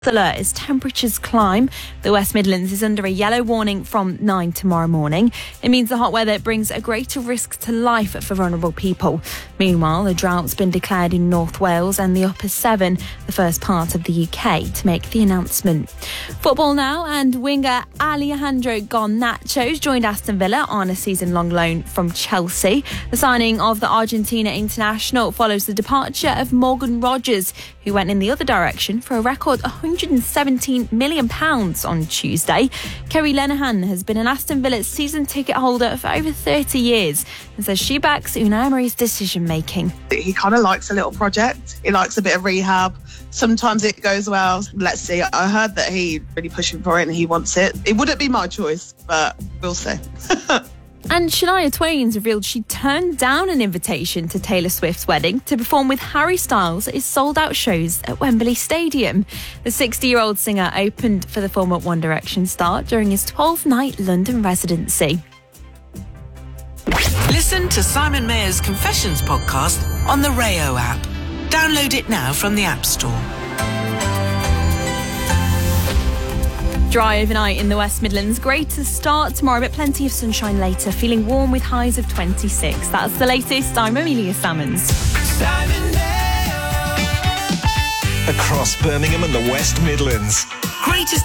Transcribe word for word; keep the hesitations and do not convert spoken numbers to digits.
Alert as temperatures climb. The West Midlands is under a yellow warning from nine tomorrow morning. It means the hot weather brings a greater risk to life for vulnerable people. Meanwhile, a drought's been declared in North Wales and the Upper Severn, the first part of the U K to make the announcement. Football now, and winger Alejandro Garnacho's joined Aston Villa on a season-long loan from Chelsea. The signing of the Argentina international follows the departure of Morgan Rogers, who went in the other direction for a record one hundred seventeen million pounds on Tuesday. Kerry Linehan has been an Aston Villa season ticket holder for over thirty years and says she backs Unai Emery's decision-making. He kind of likes a little project. He likes a bit of rehab. Sometimes it goes well. Let's see. I heard that he's really pushing for it and he wants it. It wouldn't be my choice, but we'll see. And Shania Twain's revealed she turned down an invitation to Taylor Swift's wedding to perform with Harry Styles at his sold-out shows at Wembley Stadium. The sixty-year-old singer opened for the former One Direction star during his twelve-night London residency. Listen to Simon Mayer's Confessions podcast on the Rayo app. Download it now from the App Store. Dry overnight in the West Midlands. Great to start tomorrow, but plenty of sunshine later. Feeling warm with highs of twenty-six. That's the latest. I'm Amelia Salmons. Simon Mayo. Across Birmingham and the West Midlands. Greatest